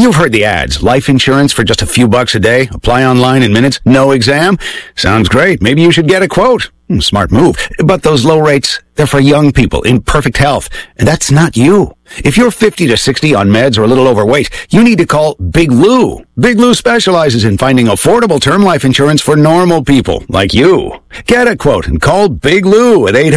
You've heard the ads. Life insurance for just a few bucks a day. Apply online in minutes. No exam. Sounds great. Maybe you should get a quote. Smart move. But those low rates, they're for young people in perfect health. And that's not you. If you're 50 to 60 on meds or a little overweight, you need to call Big Lou. Big Lou specializes in finding affordable term life insurance for normal people like you. Get a quote and call Big Lou at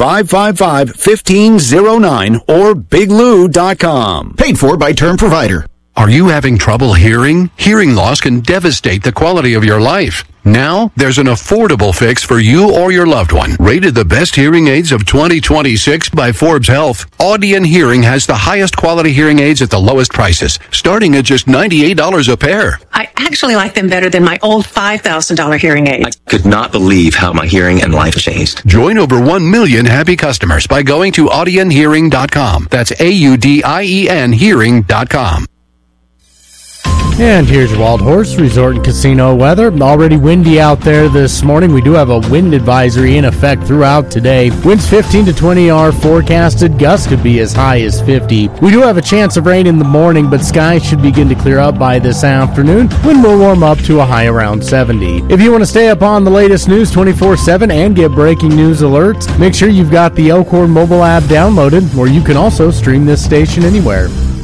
800-555-1509 or biglou.com. Paid for by Term Provider. Are you having trouble hearing? Hearing loss can devastate the quality of your life. Now, there's an affordable fix for you or your loved one. Rated the best hearing aids of 2026 by Forbes Health, Audion Hearing has the highest quality hearing aids at the lowest prices, starting at just $98 a pair. I actually like them better than my old $5,000 hearing aids. I could not believe how my hearing and life changed. Join over 1 million happy customers by going to audionhearing.com. That's AUDIEN hearing.com. And here's your Wild Horse Resort and Casino weather. Already windy out there this morning. We do have a wind advisory in effect throughout today. Winds 15 to 20 are forecasted. Gusts could be as high as 50. We do have a chance of rain in the morning, but skies should begin to clear up by this afternoon. Wind will warm up to a high around 70. If you want to stay up on the latest news 24/7 and get breaking news alerts, make sure you've got the Elkhorn mobile app downloaded, or you can also stream this station anywhere.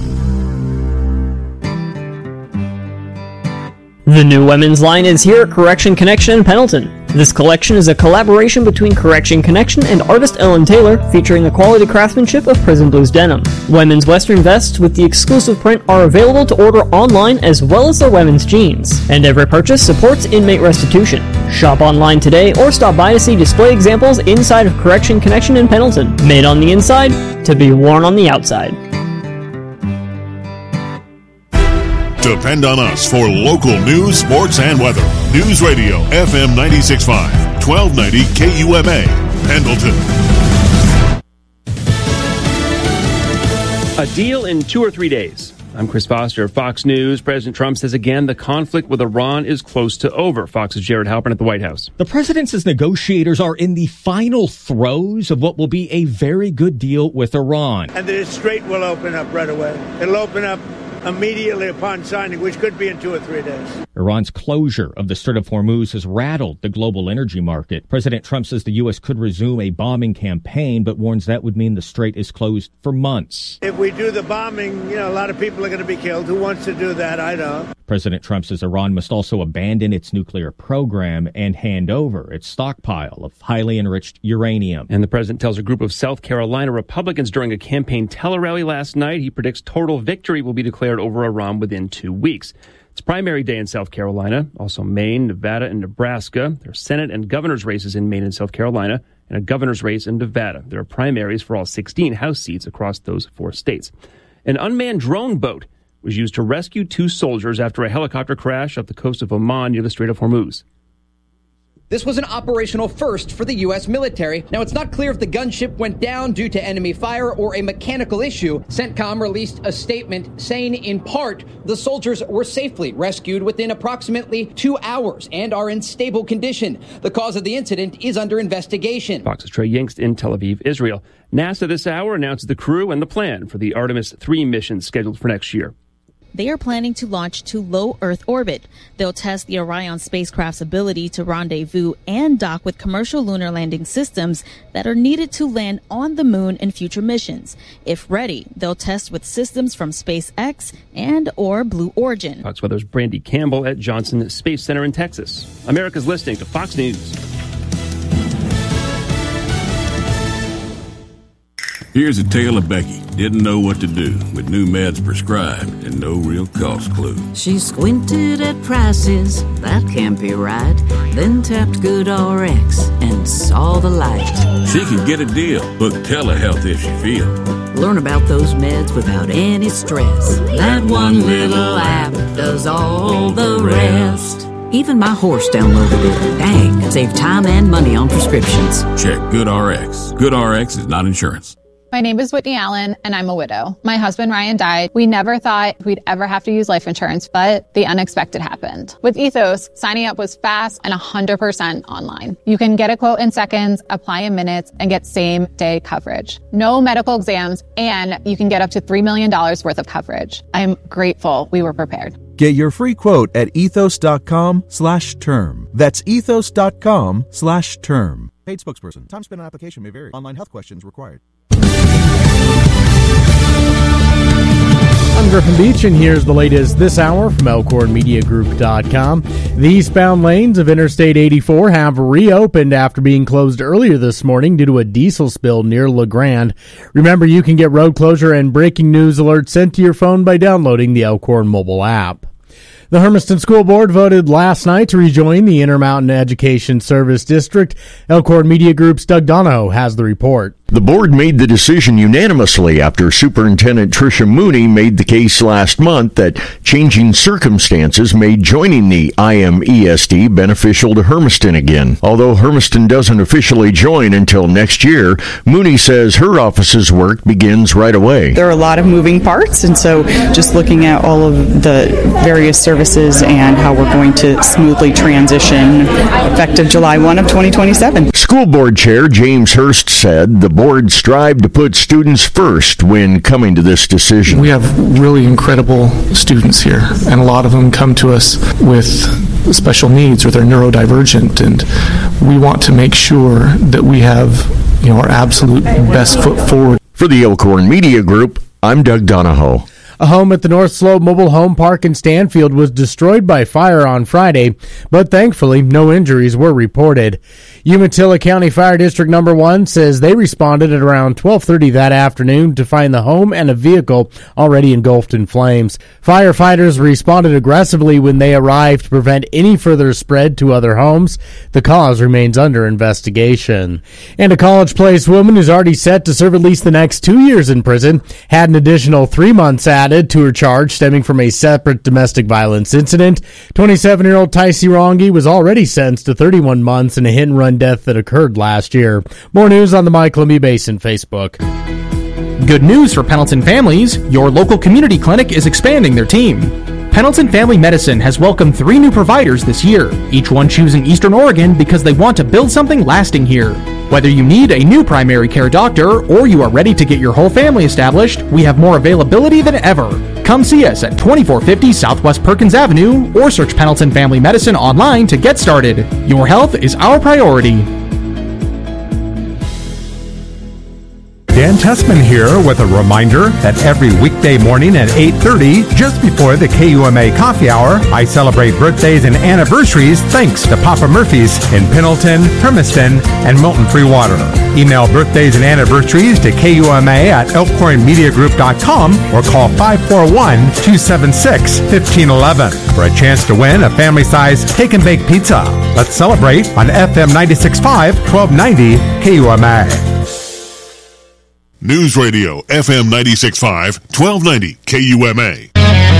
The new women's line is here at Correction Connection in Pendleton. This collection is a collaboration between Correction Connection and artist Ellen Taylor, featuring the quality craftsmanship of Prison Blues denim. Women's western vests with the exclusive print are available to order online, as well as their women's jeans. And every purchase supports inmate restitution. Shop online today or stop by to see display examples inside of Correction Connection in Pendleton. Made on the inside to be worn on the outside. Depend on us for local news, sports, and weather. News Radio, FM 96.5, 1290 KUMA, Pendleton. A deal in 2 or 3 days. I'm Chris Foster, Fox News. President Trump says again the conflict with Iran is close to over. Fox's Jared Halpern at the White House. The president says negotiators are in the final throes of what will be a very good deal with Iran. And the Strait will open up right away. It'll open up immediately upon signing, which could be in 2 or 3 days. Iran's closure of the Strait of Hormuz has rattled the global energy market. President Trump says the U.S. could resume a bombing campaign, but warns that would mean the strait is closed for months. If we do the bombing, a lot of people are going to be killed. Who wants to do that? I don't. President Trump says Iran must also abandon its nuclear program and hand over its stockpile of highly enriched uranium. And the president tells a group of South Carolina Republicans during a campaign tele-rally last night he predicts total victory will be declared over Iran within 2 weeks. It's primary day in South Carolina, also Maine, Nevada, and Nebraska. There are Senate and governor's races in Maine and South Carolina, and a governor's race in Nevada. There are primaries for all 16 House seats across those 4 states. An unmanned drone boat was used to rescue 2 soldiers after a helicopter crash off the coast of Oman near the Strait of Hormuz. This was an operational first for the U.S. military. Now, it's not clear if the gunship went down due to enemy fire or a mechanical issue. CENTCOM released a statement saying, in part, the soldiers were safely rescued within approximately 2 hours and are in stable condition. The cause of the incident is under investigation. Fox's Trey Yingst in Tel Aviv, Israel. NASA this hour announces the crew and the plan for the Artemis 3 mission scheduled for next year. They are planning to launch to low Earth orbit. They'll test the Orion spacecraft's ability to rendezvous and dock with commercial lunar landing systems that are needed to land on the moon in future missions. If ready, they'll test with systems from SpaceX and or Blue Origin. Fox Weather's Brandy Campbell at Johnson Space Center in Texas. America's listening to Fox News. Here's a tale of Becky. Didn't know what to do with new meds prescribed and no real cost clue. She squinted at prices, that can't be right. Then tapped GoodRx and saw the light. She can get a deal. Book telehealth if she feels. Learn about those meds without any stress. That one little app does all the rest. Even my horse downloaded it. Dang, it saved time and money on prescriptions. Check GoodRx. GoodRx is not insurance. My name is Whitney Allen, and I'm a widow. My husband, Ryan, died. We never thought we'd ever have to use life insurance, but the unexpected happened. With Ethos, signing up was fast and 100% online. You can get a quote in seconds, apply in minutes, and get same-day coverage. No medical exams, and you can get up to $3 million worth of coverage. I'm grateful we were prepared. Get your free quote at ethos.com/term. That's ethos.com/term. Paid spokesperson. Time spent on application may vary. Online health questions required. I'm Griffin Beach, and here's the latest this hour from ElkhornMediaGroup.com. The eastbound lanes of Interstate 84 have reopened after being closed earlier this morning due to a diesel spill near LeGrand. Remember, you can get road closure and breaking news alerts sent to your phone by downloading the Elkhorn mobile app. The Hermiston School Board voted last night to rejoin the Intermountain Education Service District. Elkhorn Media Group's Doug Donahoe has the report. The board made the decision unanimously after Superintendent Tricia Mooney made the case last month that changing circumstances made joining the IMESD beneficial to Hermiston again. Although Hermiston doesn't officially join until next year, Mooney says her office's work begins right away. There are a lot of moving parts, and so just looking at all of the various services and how we're going to smoothly transition effective July 1 of 2027. School Board Chair James Hurst said the board strived to put students first when coming to this decision. We have really incredible students here, and a lot of them come to us with special needs or they're neurodivergent, and we want to make sure that we have, our absolute best foot forward. For the Elkhorn Media Group, I'm Doug Donahoe. A home at the North Slope Mobile Home Park in Stanfield was destroyed by fire on Friday, but thankfully no injuries were reported. Umatilla County Fire District No. 1 says they responded at around 12:30 that afternoon to find the home and a vehicle already engulfed in flames. Firefighters responded aggressively when they arrived to prevent any further spread to other homes. The cause remains under investigation. And a College Place woman who's already set to serve at least the next 2 years in prison had an additional 3 months added to her charge stemming from a separate domestic violence incident. 27-year-old Tycee Rongi was already sentenced to 31 months in a hit-and-run death that occurred last year. More news on the My Columbia Basin Facebook. Good news for Pendleton families. Your local community clinic is expanding their team. Pendleton Family Medicine has welcomed 3 new providers this year, each one choosing Eastern Oregon because they want to build something lasting here. Whether you need a new primary care doctor or you are ready to get your whole family established, we have more availability than ever. Come see us at 2450 Southwest Perkins Avenue or search Pendleton Family Medicine online to get started. Your health is our priority. Dan Tessman here with a reminder that every weekday morning at 8:30, just before the KUMA coffee hour, I celebrate birthdays and anniversaries thanks to Papa Murphy's in Pendleton, Hermiston, and Milton Free Water. Email birthdays and anniversaries to KUMA at elkhornmediagroup.com or call 541-276-1511 for a chance to win a family-size take-and-bake pizza. Let's celebrate on FM 96.5, 1290 KUMA. News Radio, FM 96.5, 1290 KUMA.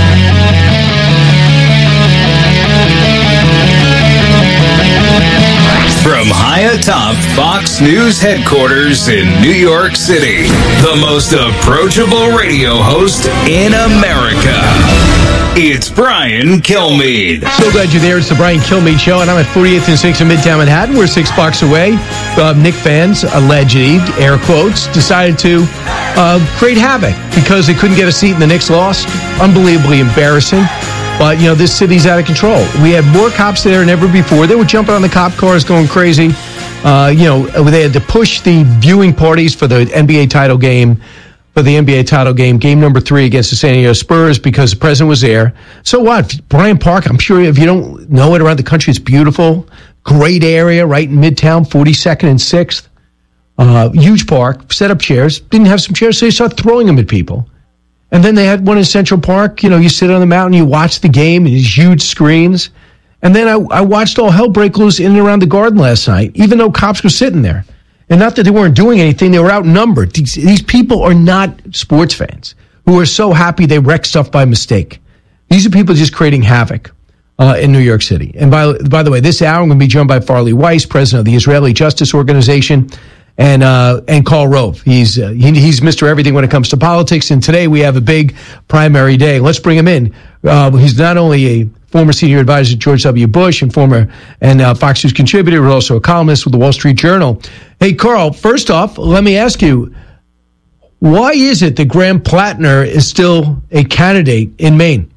From high atop Fox News headquarters in New York City, the most approachable radio host in America. It's Brian Kilmeade. So glad you're there. It's the Brian Kilmeade Show, and I'm at 48th and 6th in Midtown Manhattan. We're 6 blocks away. Knick fans, allegedly, air quotes, decided to create havoc because they couldn't get a seat in the Knicks loss. Unbelievably embarrassing. But, this city's out of control. We had more cops there than ever before. They were jumping on the cop cars, going crazy. They had to push the viewing parties for the NBA title game. Game number 3 against the San Diego Spurs because the president was there. So what? Bryant Park, I'm sure if you don't know it around the country, it's beautiful. Great area right in Midtown, 42nd and 6th. Huge park, set up chairs. Didn't have some chairs, so they started throwing them at people. And then they had one in Central Park. You sit on the mountain, you watch the game in these huge screens. And then I watched all hell break loose in and around the Garden last night, even though cops were sitting there. And not that they weren't doing anything, they were outnumbered. These people are not sports fans who are so happy they wreck stuff by mistake. These are people just creating havoc in New York City. And by the way, this hour I'm going to be joined by Farley Weiss, president of the Israeli Justice Organization. and Karl Rove. He's Mr. Everything when it comes to politics. And today we have a big primary day. Let's bring him in. He's not only a former senior advisor to George W. Bush and Fox News contributor, but also a columnist with the Wall Street Journal. Hey, Karl, first off, let me ask you, why is it that Graham Plattner is still a candidate in Maine?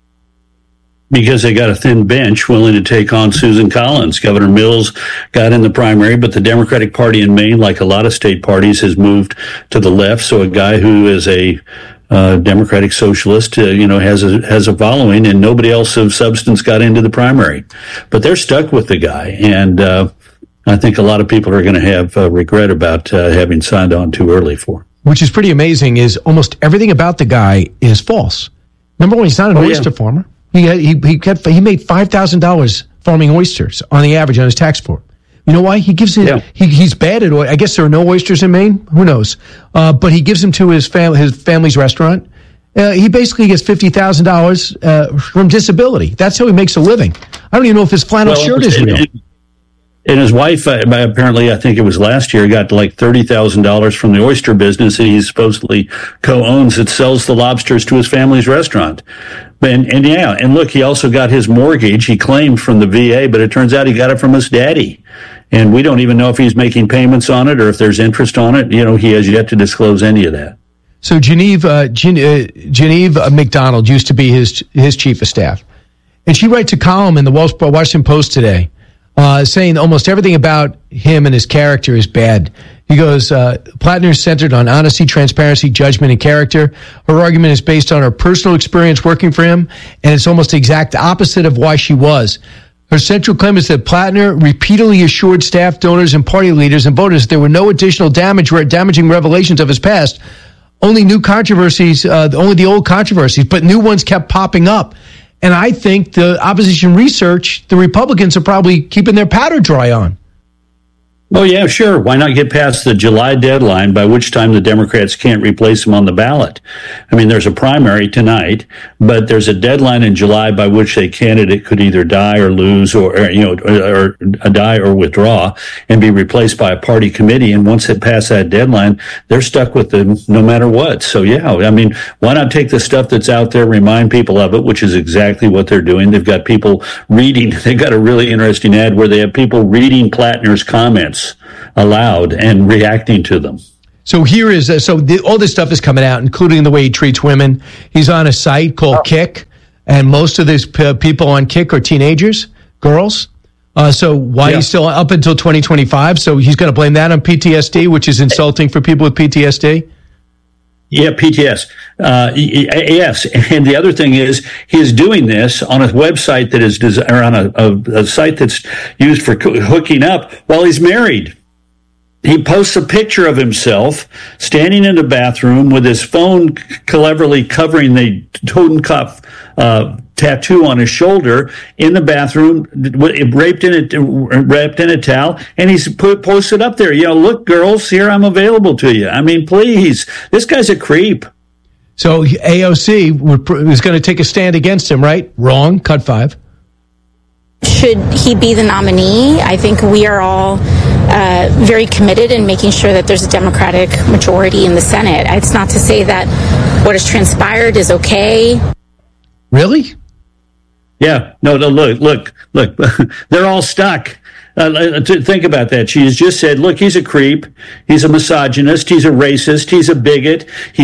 Because they got a thin bench willing to take on Susan Collins. Governor Mills got in the primary, but the Democratic Party in Maine, like a lot of state parties, has moved to the left. So a guy who is a Democratic socialist, has a following, and nobody else of substance got into the primary. But they're stuck with the guy, and I think a lot of people are going to have regret about having signed on too early for him. Which is pretty amazing. Is almost everything about the guy is false. Number one, he's not an oyster farmer. He made $5,000 farming oysters on the average on his tax form. You know why? He gives it. He's bad at. I guess there are no oysters in Maine. Who knows? But he gives them to his family's restaurant. He basically gets $50,000 from disability. That's how he makes a living. I don't even know if his flannel shirt is real. And his wife, apparently, I think it was last year, got like $30,000 from the oyster business that he supposedly co-owns that sells the lobsters to his family's restaurant. And look, he also got his mortgage, he claimed, from the VA, but it turns out he got it from his daddy. And we don't even know if he's making payments on it or if there's interest on it. He has yet to disclose any of that. So Genevieve McDonald used to be his chief of staff. And she writes a column in the Washington Post today saying almost everything about him and his character is bad. He goes, Plattner is centered on honesty, transparency, judgment, and character. Her argument is based on her personal experience working for him, and it's almost the exact opposite of why she was. Her central claim is that Plattner repeatedly assured staff, donors, and party leaders and voters that there were no additional damaging revelations of his past. Only new controversies, only the old controversies, but new ones kept popping up. And I think the opposition research, the Republicans are probably keeping their powder dry on. Oh, yeah, sure. Why not get past the July deadline, by which time the Democrats can't replace him on the ballot? I mean, there's a primary tonight, but there's a deadline in July by which a candidate could either die or lose or die or withdraw and be replaced by a party committee. And once it passed that deadline, they're stuck with them no matter what. So, yeah, I mean, why not take the stuff that's out there, remind people of it, which is exactly what they're doing. They've got people reading. They've got a really interesting ad where they have people reading Plattner's comments aloud and reacting to them. So here is all this stuff is coming out, including the way he treats women. He's on a site called Kick, and most of these people on Kick are teenagers, girls. So why he's still up until 2025? So he's going to blame that on PTSD, which is insulting for people with PTSD. Yeah, PTS. Yes. And the other thing is, he's doing this on a website that is, or on a site that's used for hooking up while he's married. He posts a picture of himself standing in the bathroom with his phone cleverly covering the Totenkopf tattoo on his shoulder in the bathroom, wrapped in a towel, and he's posted up there. Look, girls, here, I'm available to you. I mean, please, this guy's a creep. So AOC is going to take a stand against him, right? Wrong. Cut 5. Should he be the nominee? I think we are all very committed in making sure that there's a Democratic majority in the Senate. It's not to say that what has transpired is okay. Really? Yeah. No, look. They're all stuck. Think about that. She has just said, look, he's a creep. He's a misogynist. He's a racist. He's a bigot. He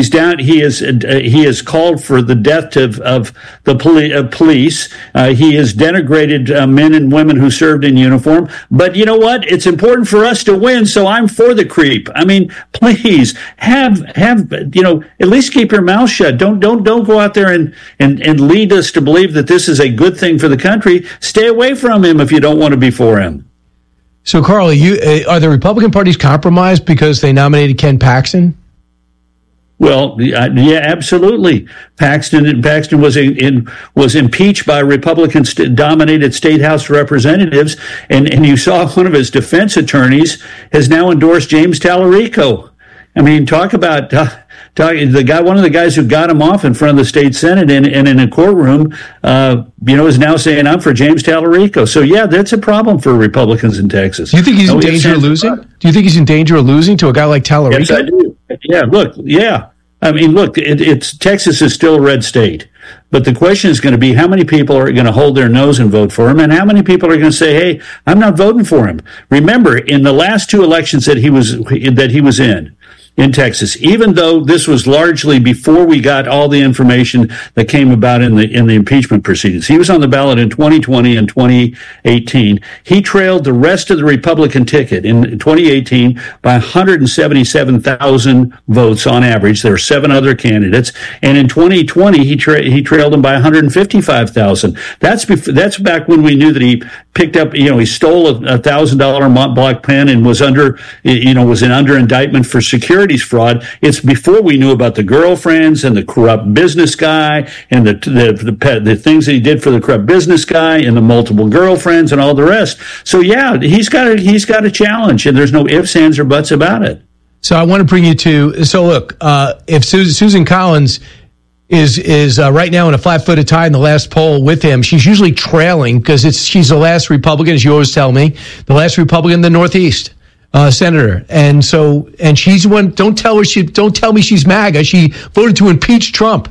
has called for the death of the police. He has denigrated men and women who served in uniform. But you know what? It's important for us to win, so I'm for the creep. I mean, please have at least keep your mouth shut. Don't go out there and lead us to believe that this is a good thing for the country. Stay away from him if you don't want to be for him. So, Karl, are the Republican parties compromised because they nominated Ken Paxton? Well, yeah, absolutely. Paxton was impeached by Republican-dominated state House representatives, and you saw one of his defense attorneys has now endorsed James Tallarico. I mean, talk about One of the guys who got him off in front of the state Senate and in a courtroom, is now saying, I'm for James Tallarico. So, yeah, that's a problem for Republicans in Texas. Do you think he's in danger of losing? Do you think he's in danger of losing to a guy like Tallarico? Yes, I do. Yeah, Texas is still a red state. But the question is going to be how many people are going to hold their nose and vote for him, and how many people are going to say, hey, I'm not voting for him. Remember, in the last two elections that he was in Texas, even though this was largely before we got all the information that came about in the impeachment proceedings. He was on the ballot in 2020 and 2018. He trailed the rest of the Republican ticket in 2018 by 177,000 votes on average. There are 7 other candidates. And in 2020, he trailed him by 155,000. That's back when we knew that he picked up, he stole a $1,000 Mont Blanc pen and was under indictment for securities fraud. It's before we knew about the girlfriends and the corrupt business guy and the things that he did for the corrupt business guy and the multiple girlfriends and all the rest. So yeah, he's got a challenge, and there's no ifs, ands, or buts about it. So I want to bring you to. So look, if Susan Collins is right now in a flat-footed tie in the last poll with him, she's usually trailing because she's the last Republican, as you always tell me, the last Republican in the Northeast. Senator, and she's one. Don't tell me she's MAGA. She voted to impeach Trump.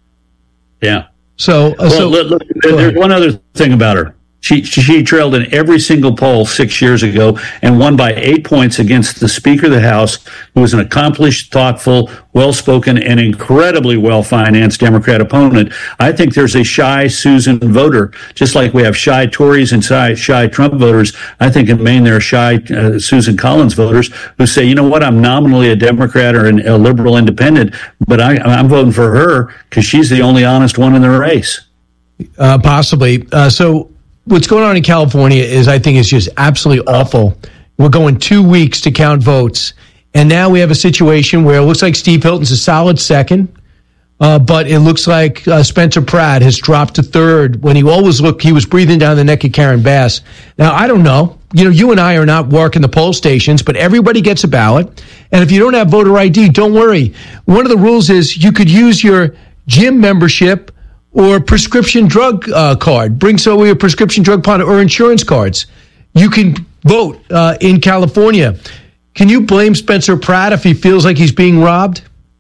Yeah. So look, there's one other thing about her. She trailed in every single poll 6 years ago and won by 8 points against the Speaker of the House, who was an accomplished, thoughtful, well-spoken, and incredibly well-financed Democrat opponent. I think there's a shy Susan voter, just like we have shy Tories and shy Trump voters. I think in Maine there are shy Susan Collins voters who say, you know what, I'm nominally a Democrat or a liberal independent, but I'm voting for her because she's the only honest one in the race. Possibly. So what's going on in California I think is just absolutely awful. We're going 2 weeks to count votes, and now we have a situation where it looks like Steve Hilton's a solid second, but it looks like Spencer Pratt has dropped to third when he was breathing down the neck of Karen Bass. Now, I don't know. You and I are not working the poll stations, but everybody gets a ballot, and if you don't have voter ID, don't worry. One of the rules is you could use your gym membership or prescription drug card. Bring your prescription drug card or insurance cards. You can vote in California. Can you blame Spencer Pratt if he feels like he's being robbed?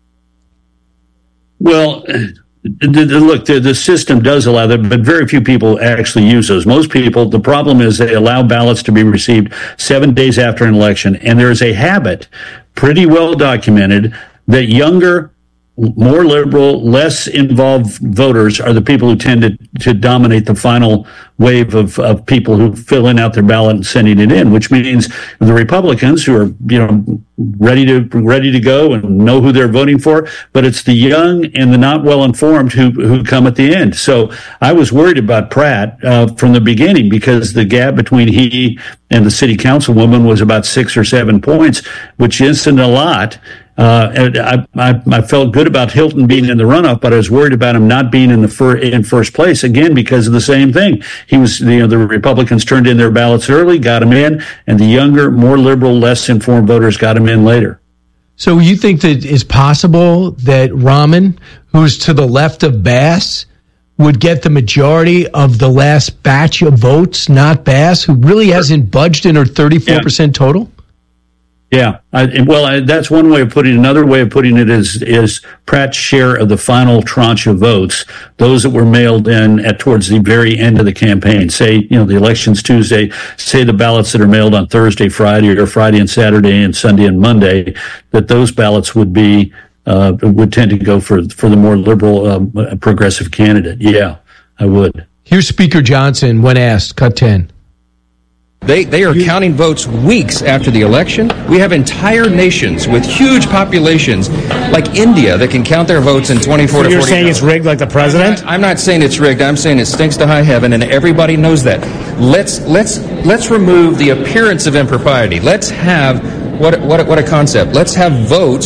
Well, look, the system does allow that, but very few people actually use those. Most people, the problem is they allow ballots to be received 7 days after an election, and there is a habit, pretty well documented, that younger, more liberal, less involved voters are the people who tend to dominate the final wave of people who fill out their ballot and sending it in, which means the Republicans who are, ready to go and know who they're voting for, but it's the young and the not well informed who come at the end. So I was worried about Pratt from the beginning because the gap between he and the city councilwoman was about 6 or 7 points, which isn't a lot. And I felt good about Hilton being in the runoff, but I was worried about him not being in first place again because of the same thing. He was, the Republicans turned in their ballots early, got him in, and the younger, more liberal, less informed voters got him in later. So you think that it's possible that Rahman, who's to the left of Bass, would get the majority of the last batch of votes, not Bass, who really hasn't budged in her 34% total? Yeah, that's one way of putting it. Another way of putting it is Pratt's share of the final tranche of votes, those that were mailed in towards the very end of the campaign. Say, the election's Tuesday, say the ballots that are mailed on Thursday, Friday, or Friday and Saturday and Sunday and Monday, that those ballots would tend to go for the more liberal, progressive candidate. Yeah, I would. Here's Speaker Johnson when asked, cut 10. They are counting votes weeks after the election. We have entire nations with huge populations like India that can count their votes in 24 to 40 You're saying it's rigged like the president? I'm not saying it's rigged. I'm saying it stinks to high heaven, and everybody knows that. Let's remove the appearance of impropriety. Let's have what a concept. Let's have votes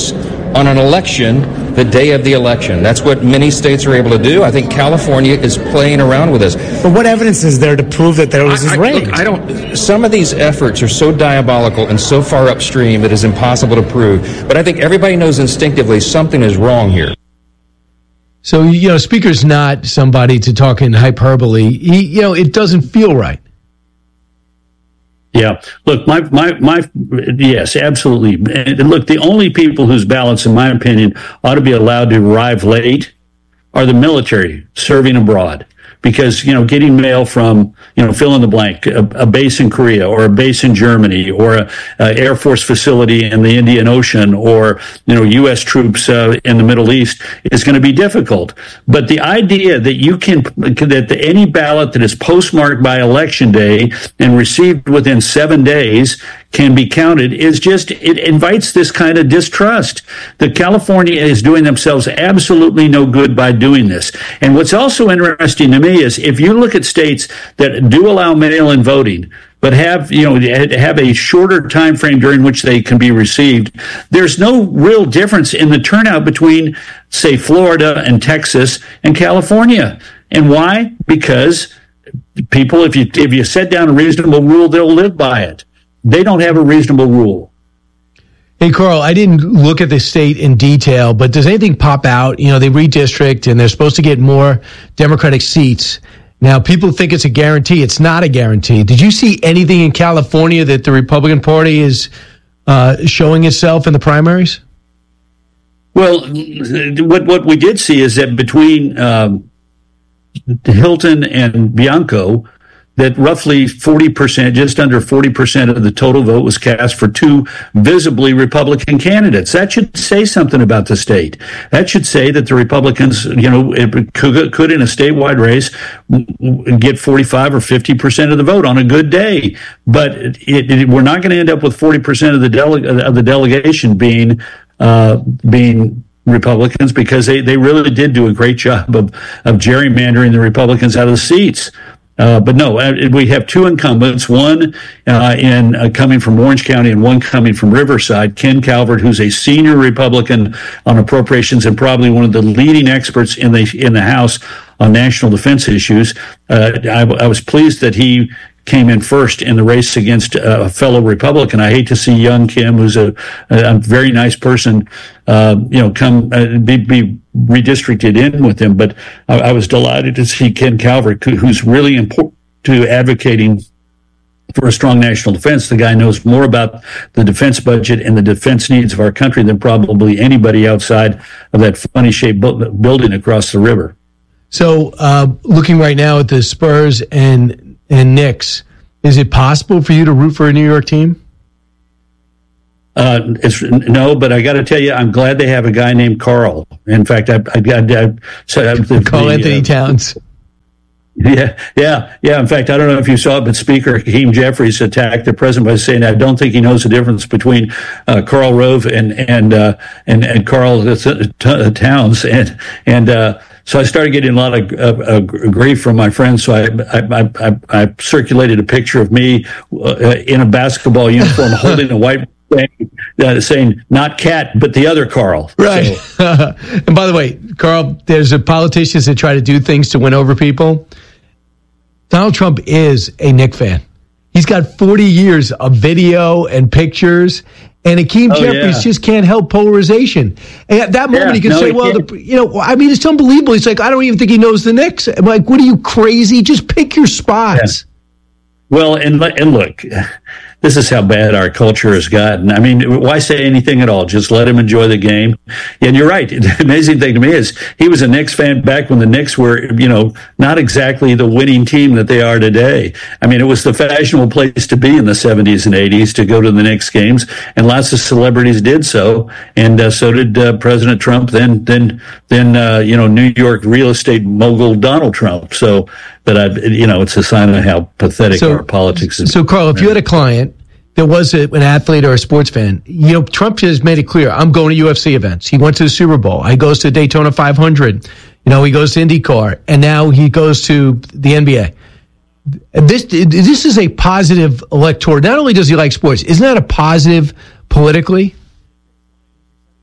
on an election the day of the election. That's what many states are able to do. I think California is playing around with this. But what evidence is there to prove that there was rain? Some of these efforts are so diabolical and so far upstream it is impossible to prove. But I think everybody knows instinctively something is wrong here. So, Speaker's not somebody to talk in hyperbole. It doesn't feel right. Yeah. Look, yes, absolutely. And look, the only people whose ballots, in my opinion, ought to be allowed to arrive late are the military serving abroad. Because, getting mail from, fill in the blank, a base in Korea or a base in Germany or a Air Force facility in the Indian Ocean or, U.S. troops in the Middle East is going to be difficult. But the idea that any ballot that is postmarked by Election Day and received within 7 days can be counted is it invites this kind of distrust. That California is doing themselves absolutely no good by doing this. And what's also interesting to me is if you look at states that do allow mail-in voting, but have a shorter time frame during which they can be received, there's no real difference in the turnout between, say, Florida and Texas and California. And why? Because people, if you set down a reasonable rule, they'll live by it. They don't have a reasonable rule. Hey, Carl, I didn't look at the state in detail, but does anything pop out? They redistrict and they're supposed to get more Democratic seats. Now, people think it's a guarantee. It's not a guarantee. Did you see anything in California that the Republican Party is showing itself in the primaries? Well, what we did see is that between Hilton and Bianco, that roughly 40%, just under 40% of the total vote was cast for two visibly Republican candidates. That should say something about the state. That should say that the Republicans, could in a statewide race get 45 or 50% of the vote on a good day. But we're not going to end up with 40% of the delegation being Republicans, because they really did do a great job of gerrymandering the Republicans out of the seats. But no, we have two incumbents, one coming from Orange County and one coming from Riverside. Ken Calvert, who's a senior Republican on appropriations and probably one of the leading experts in the House on national defense issues. I was pleased that he came in first in the race against a fellow Republican. I hate to see young Kim, who's a very nice person, come be redistricted in with him. But I was delighted to see Ken Calvert, who's really important to advocating for a strong national defense. The guy knows more about the defense budget and the defense needs of our country than probably anybody outside of that funny-shaped building across the river. So, looking right now at the Spurs and Knicks, is it possible for you to root for a New York team? No, but I got to tell you, I'm glad they have a guy named Carl. In fact, Carl Anthony Towns. Yeah. In fact, I don't know if you saw it, but Speaker Hakeem Jeffries attacked the president by saying, "I don't think he knows the difference between Karl Rove and Carl Towns." So I started getting a lot of grief from my friends. So I circulated a picture of me in a basketball uniform holding a white saying not Cat, but the other Carl. Right. So. And by the way, Carl, there's politicians that try to do things to win over people. Donald Trump is a Knicks fan. He's got 40 years of video and pictures. And Hakeem Jeffries just can't help polarization. And at that moment, he can say, well, it's unbelievable. He's like, I don't even think he knows the Knicks. I'm like, what are you, crazy? Just pick your spots. Yeah. Well, and look, this is how bad our culture has gotten. I mean, why say anything at all? Just let him enjoy the game. And you're right. The amazing thing to me is he was a Knicks fan back when the Knicks were, not exactly the winning team that they are today. I mean, it was the fashionable place to be in the 70s and 80s to go to the Knicks games, and lots of celebrities did so. And so did President Trump, then New York real estate mogul Donald Trump. So, but it's a sign of how pathetic our politics is. So, Carl, if you had a client that was an athlete or a sports fan, Trump has made it clear, I'm going to UFC events. He went to the Super Bowl. He goes to Daytona 500. He goes to IndyCar. And now he goes to the NBA. This is a positive electorate. Not only does he like sports, isn't that a positive politically?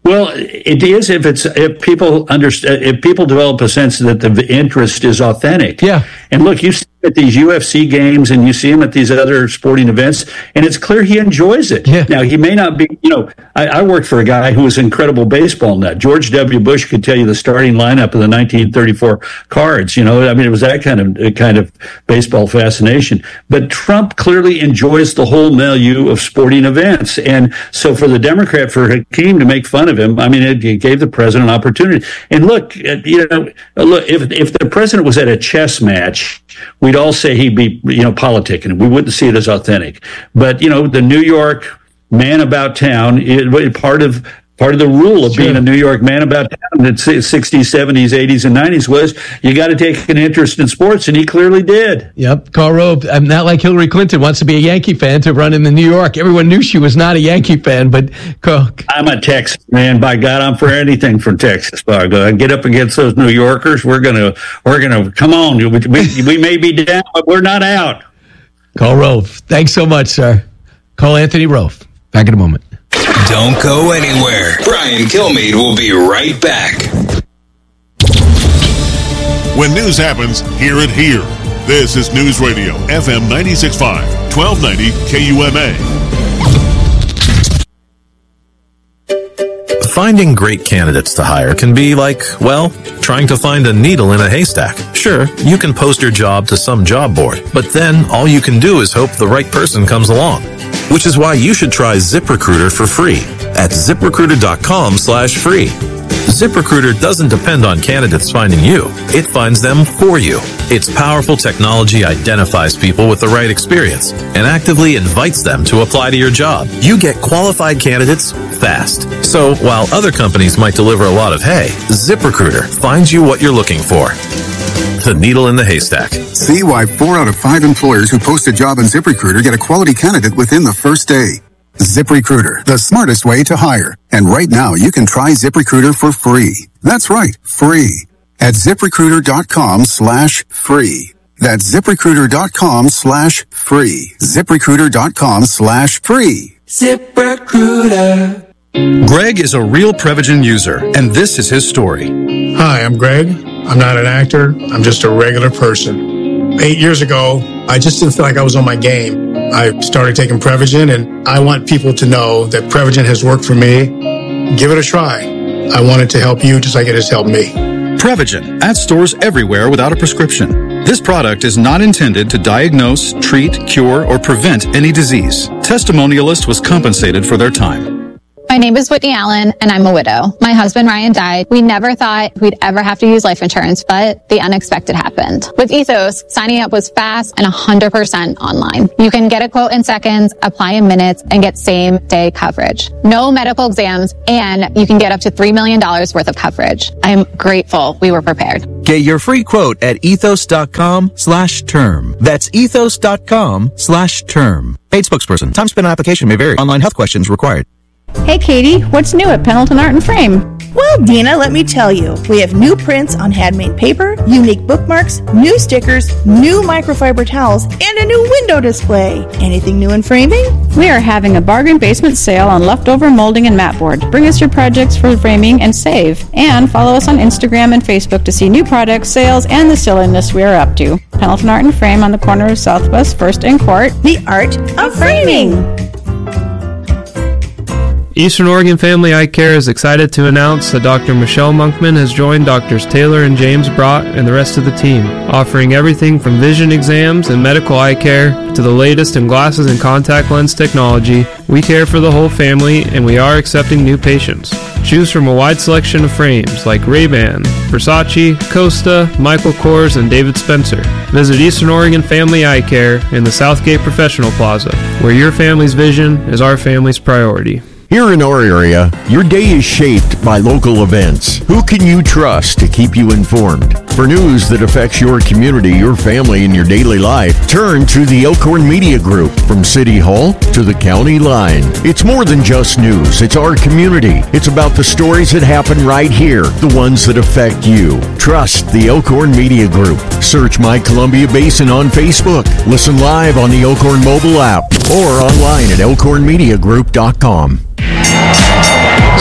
Well, it is if people understand, if people develop a sense that the interest is authentic. Yeah. And look, you see him at these UFC games and you see him at these other sporting events, and it's clear he enjoys it. Yeah. Now, he may not be, I worked for a guy who was an incredible baseball nut. George W. Bush could tell you the starting lineup of the 1934 Cards. It was that kind of baseball fascination. But Trump clearly enjoys the whole milieu of sporting events. And so for the Democrat, for Hakeem to make fun of him, it gave the president an opportunity. And look, if the president was at a chess match, we'd all say he'd be, politicking. We wouldn't see it as authentic. But, the New York man about town, part of the rule of being a New York man about town in the 60s, 70s, 80s, and 90s was you got to take an interest in sports, and he clearly did. Yep. Karl Rove, I'm not like Hillary Clinton, wants to be a Yankee fan to run in the New York. Everyone knew she was not a Yankee fan, but I'm a Texas man. By God, I'm for anything from Texas. By God, I get up against those New Yorkers. We're gonna come on. We may be down, but we're not out. Karl Rove, thanks so much, sir. Call Anthony Rove. Back in a moment. Don't go anywhere. Brian Kilmeade will be right back. When news happens, hear it here. This is News Radio, FM 96.5, 1290 KUMA. Finding great candidates to hire can be like, trying to find a needle in a haystack. Sure, you can post your job to some job board, but then all you can do is hope the right person comes along. Which is why you should try ZipRecruiter for free at ZipRecruiter.com/free. ZipRecruiter doesn't depend on candidates finding you. It finds them for you. Its powerful technology identifies people with the right experience and actively invites them to apply to your job. You get qualified candidates fast. So while other companies might deliver a lot of hay, ZipRecruiter finds you what you're looking for. The needle in the haystack. See why 4 out of 5 employers who post a job on ZipRecruiter get a quality candidate within the first day. ZipRecruiter, the smartest way to hire. And right now, you can try ZipRecruiter for free. That's right, free. At ZipRecruiter.com/free. That's ZipRecruiter.com/free. ZipRecruiter.com/free. ZipRecruiter. Greg is a real Prevagen user, and this is his story. Hi, I'm Greg. I'm not an actor. I'm just a regular person. 8 years ago, I just didn't feel like I was on my game. I started taking Prevagen, and I want people to know that Prevagen has worked for me. Give it a try. I want it to help you just like it has helped me. Prevagen, at stores everywhere without a prescription. This product is not intended to diagnose, treat, cure, or prevent any disease. Testimonialist was compensated for their time. My name is Whitney Allen, and I'm a widow. My husband, Ryan, died. We never thought we'd ever have to use life insurance, but the unexpected happened. With Ethos, signing up was fast and 100% online. You can get a quote in seconds, apply in minutes, and get same-day coverage. No medical exams, and you can get up to $3 million worth of coverage. I'm grateful we were prepared. Get your free quote at ethos.com/term. That's ethos.com/term. Paid spokesperson. Time spent on application may vary. Online health questions required. Hey Katie, what's new at Pendleton Art and Frame? Well, Dina, let me tell you. We have new prints on handmade paper, unique bookmarks, new stickers, new microfiber towels, and a new window display. Anything new in framing? We are having a bargain basement sale on leftover molding and mat board. Bring us your projects for framing and save. And follow us on Instagram and Facebook to see new products, sales, and the silliness we are up to. Pendleton Art and Frame on the corner of Southwest 1st and Court. The art of framing. Eastern Oregon Family Eye Care is excited to announce that Dr. Michelle Monkman has joined Drs. Taylor and James Brock and the rest of the team, offering everything from vision exams and medical eye care to the latest in glasses and contact lens technology. We care for the whole family, and we are accepting new patients. Choose from a wide selection of frames like Ray-Ban, Versace, Costa, Michael Kors, and David Spencer. Visit Eastern Oregon Family Eye Care in the Southgate Professional Plaza, where your family's vision is our family's priority. Here in our area, your day is shaped by local events. Who can you trust to keep you informed? For news that affects your community, your family, and your daily life, turn to the Elkhorn Media Group. From City Hall to the county line. It's more than just news. It's our community. It's about the stories that happen right here, the ones that affect you. Trust the Elkhorn Media Group. Search My Columbia Basin on Facebook. Listen live on the Elkhorn mobile app or online at elkhornmediagroup.com.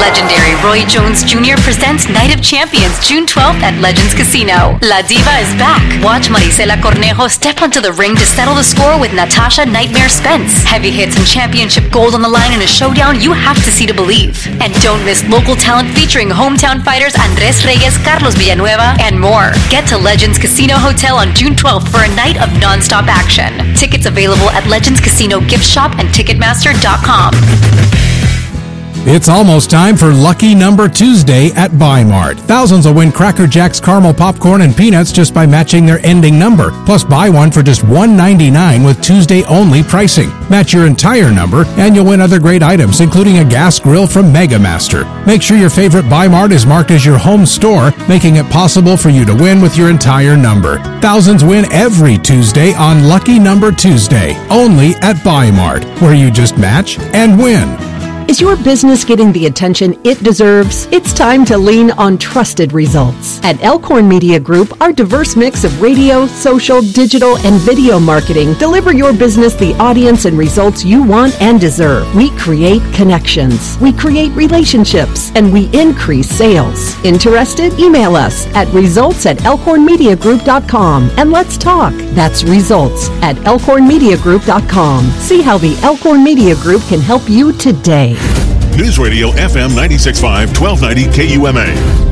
Legendary Roy Jones Jr. presents Night of Champions June 12th at Legends Casino. La Diva is back. Watch Marisela Cornejo step onto the ring to settle the score with Natasha Nightmare Spence. Heavy hits and championship gold on the line in a showdown you have to see to believe. And don't miss local talent featuring hometown fighters Andres Reyes, Carlos Villanueva, and more. Get to Legends Casino Hotel on June 12th for a night of non-stop action. Tickets available at Legends Casino Gift Shop and Ticketmaster.com. It's almost time for Lucky Number Tuesday at Buy Mart. Thousands will win Cracker Jacks caramel popcorn and peanuts just by matching their ending number. Plus, buy one for just $1.99 with Tuesday-only pricing. Match your entire number, and you'll win other great items, including a gas grill from Mega Master. Make sure your favorite Buy Mart is marked as your home store, making it possible for you to win with your entire number. Thousands win every Tuesday on Lucky Number Tuesday, only at Buy Mart, where you just match and win. Is your business getting the attention it deserves? It's time to lean on trusted results. At Elkhorn Media Group, our diverse mix of radio, social, digital, and video marketing deliver your business the audience and results you want and deserve. We create connections, we create relationships, and we increase sales. Interested? Email us at results@elkhornmediagroup.com and let's talk. That's results@elkhornmediagroup.com. See how the Elkhorn Media Group can help you today. News Radio FM 96.5, 1290 KUMA.